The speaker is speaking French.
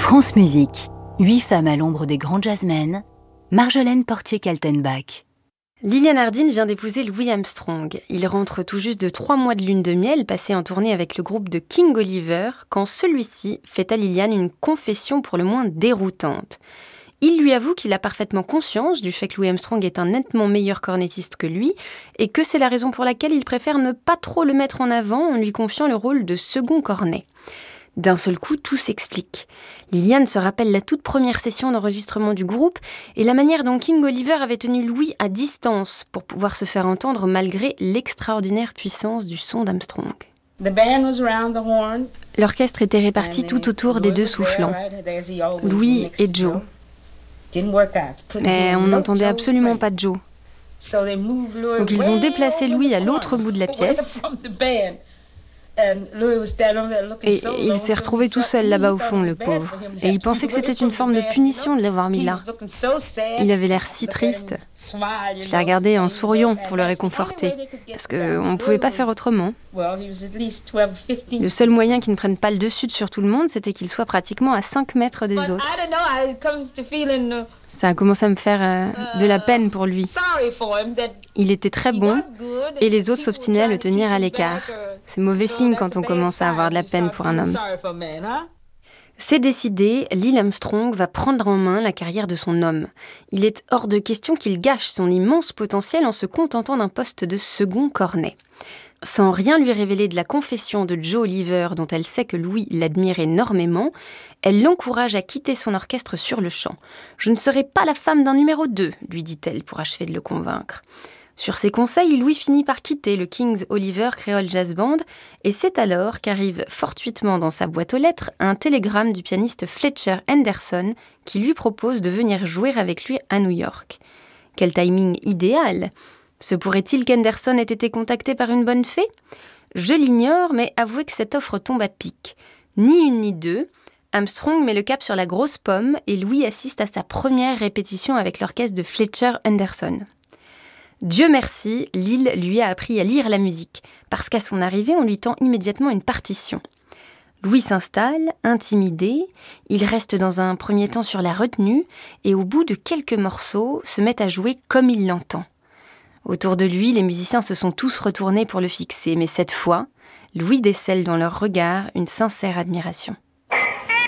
France Musique, 8 femmes à l'ombre des grands jazzmen, Marjolaine Portier-Kaltenbach. Liliane Hardin vient d'épouser Louis Armstrong. Il rentre tout juste de 3 mois de lune de miel passée en tournée avec le groupe de King Oliver quand celui-ci fait à Liliane une confession pour le moins déroutante. Il lui avoue qu'il a parfaitement conscience du fait que Louis Armstrong est un nettement meilleur cornettiste que lui et que c'est la raison pour laquelle il préfère ne pas trop le mettre en avant en lui confiant le rôle de second cornet. D'un seul coup, tout s'explique. Liliane se rappelle la toute première session d'enregistrement du groupe et la manière dont King Oliver avait tenu Louis à distance pour pouvoir se faire entendre malgré l'extraordinaire puissance du son d'Armstrong. L'orchestre était réparti tout autour des deux soufflants, Louis et Joe. Mais on n'entendait absolument pas Joe. Donc ils ont déplacé Louis à l'autre bout de la pièce. Et il s'est retrouvé tout seul là-bas au fond, le pauvre. Et il pensait que c'était une forme de punition de l'avoir mis là. Il avait l'air si triste. Je l'ai regardé en souriant pour le réconforter, parce qu'on ne pouvait pas faire autrement. Le seul moyen qu'il ne prenne pas le dessus sur tout le monde, c'était qu'il soit pratiquement à 5 mètres des autres. Ça a commencé à me faire de la peine pour lui. Il était très bon, et les autres s'obstinaient à le tenir à l'écart. C'est mauvais signe quand on commence à avoir de la peine pour un homme. C'est décidé, Louis Armstrong va prendre en main la carrière de son homme. Il est hors de question qu'il gâche son immense potentiel en se contentant d'un poste de second cornet. Sans rien lui révéler de la confession de Joe Oliver, dont elle sait que Louis l'admire énormément, elle l'encourage à quitter son orchestre sur le champ. « Je ne serai pas la femme d'un numéro 2, lui dit-elle pour achever de le convaincre. Sur ses conseils, Louis finit par quitter le King Oliver Creole Jazz Band et c'est alors qu'arrive fortuitement dans sa boîte aux lettres un télégramme du pianiste Fletcher Henderson qui lui propose de venir jouer avec lui à New York. Quel timing idéal! Se pourrait-il qu'Henderson ait été contacté par une bonne fée ? Je l'ignore, mais avouez que cette offre tombe à pic. Ni une ni deux, Armstrong met le cap sur la grosse pomme et Louis assiste à sa première répétition avec l'orchestre de Fletcher Henderson. Dieu merci, Lille lui a appris à lire la musique, parce qu'à son arrivée, on lui tend immédiatement une partition. Louis s'installe, intimidé, il reste dans un premier temps sur la retenue, et au bout de quelques morceaux, se met à jouer comme il l'entend. Autour de lui, les musiciens se sont tous retournés pour le fixer, mais cette fois, Louis décèle dans leur regard une sincère admiration.